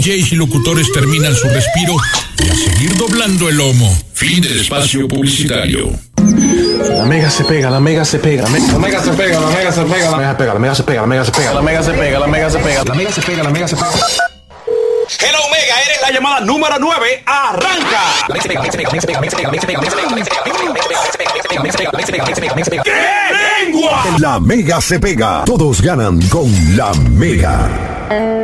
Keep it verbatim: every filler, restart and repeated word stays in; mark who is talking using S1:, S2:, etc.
S1: Js y locutores terminan su respiro y a seguir doblando el lomo. Fin del espacio publicitario.
S2: La mega se pega, la mega se pega, la mega se pega, la mega se pega, la mega se pega, la mega se pega, la mega se pega, la mega se pega, la mega se pega, la mega se pega, la mega se pega.
S3: Hello Mega, eres la llamada número nueve, arranca. ¡Qué lengua!
S4: La mega se pega. Todos ganan con la mega.